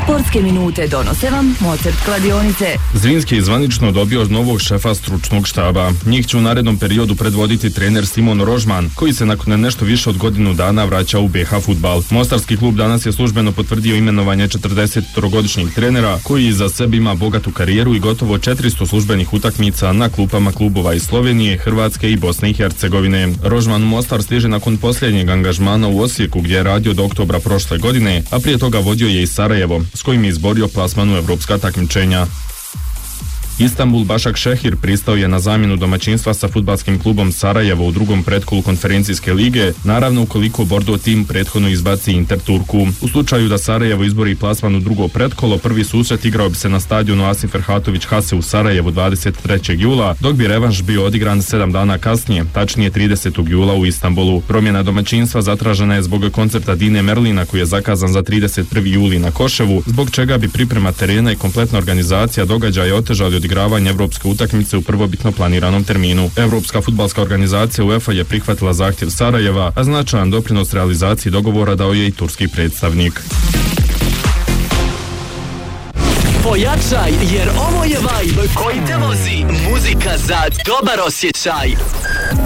Sportske minute donose vam Mozart kladionice. Zrinski je zvanično dobio novog šefa stručnog štaba. Njih će u narednom periodu predvoditi trener Simon Rožman, koji se nakon nešto više od godinu dana vraća u BH fudbal. Mostarski klub danas je službeno potvrdio imenovanje 40-godišnjeg trenera, koji iza sebe ima bogatu karijeru i gotovo 400 službenih utakmica na klupama klubova iz Slovenije, Hrvatske i Bosne i Hercegovine. Rožman u Mostar stiže nakon posljednjeg angažmana u Osijeku, gdje je radio do oktobra prošle godine, a prije toga vodio je i Sarajevo, s kojim je izborio plasman u evropska takmičenja. Istanbul Başakşehir pristao je na zamjenu domaćinstva sa fudbalskim klubom Sarajevo u drugom pretkolu konferencijske lige, naravno ukoliko Bordeaux tim prethodno izbaci Inter Turku. U slučaju da Sarajevo izbori plasman u drugo pretkolo, prvi susret igrao bi se na stadionu Asim Ferhatović Hase u Sarajevu 23. jula, dok bi revanš bio odigran 7 dana kasnije, tačnije 30. jula u Istanbulu. Promjena domaćinstva zatražena je zbog koncerta Dine Merlina koji je zakazan za 31. juli na Koševu, zbog čega bi priprema terena i kompletna organizacija događaja otežali odigravanje evropske utakmice u prvobitno planiranom terminu. Evropska fudbalska organizacija UEFA je prihvatila zahtjev Sarajeva, a značajan doprinos realizaciji dogovora dao je i turski predstavnik. Pojačaj, jer ovo je vibe koji te vozi. Muzika za dobar osjećaj.